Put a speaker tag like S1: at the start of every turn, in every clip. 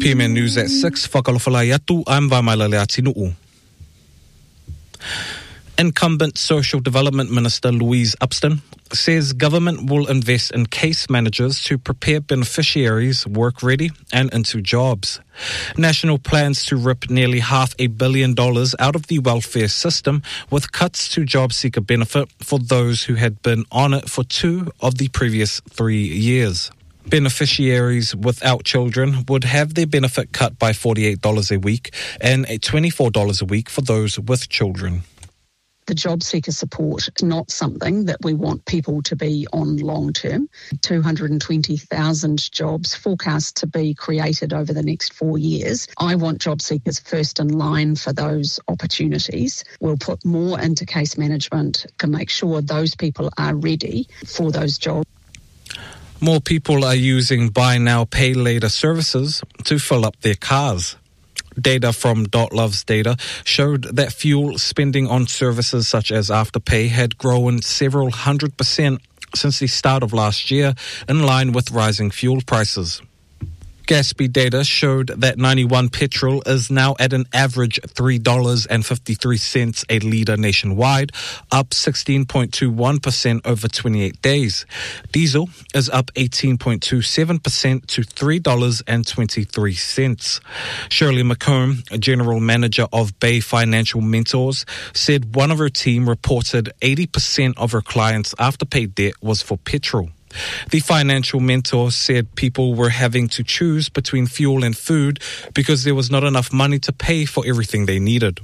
S1: PMN News at 6, whakalawhalai atu, I'm Vamailale Atinu'u. Incumbent Social Development Minister Louise Upston says government will invest in case managers to prepare beneficiaries work-ready and into jobs. National plans to rip nearly $500 million out of the welfare system with cuts to job seeker benefit for those who had been on it for 2 of the previous 3 years. Beneficiaries without children would have their benefit cut by $48 a week and $24 a week for those with children.
S2: The job seeker support is not something that we want people to be on long term. 220,000 jobs forecast to be created over the next 4 years. I want job seekers first in line for those opportunities. We'll put more into case management to make sure those people are ready for those jobs.
S1: More people are using buy now, pay later services to fill up their cars. Data from .love's data showed that fuel spending on services such as Afterpay had grown several 100% since the start of last year, in line with rising fuel prices. Gatsby data showed that 91 petrol is now at an average $3.53 a litre nationwide, up 16.21% over 28 days. Diesel is up 18.27% to $3.23. Shirley McComb, General Manager of Bay Financial Mentors, said one of her team reported 80% of her clients' Afterpay debt was for petrol. The financial mentor said people were having to choose between fuel and food because there was not enough money to pay for everything they needed.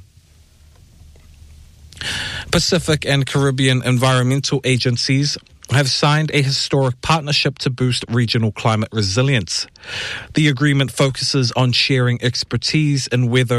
S1: Pacific and Caribbean environmental agencies have signed a historic partnership to boost regional climate resilience. The agreement focuses on sharing expertise in weather